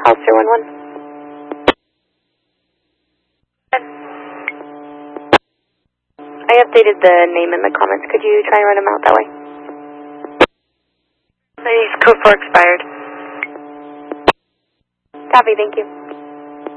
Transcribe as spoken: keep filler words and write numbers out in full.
Hollister one one. I updated the name in the comments. Could you try and run them out that way? Please, code four expired. Copy, thank you.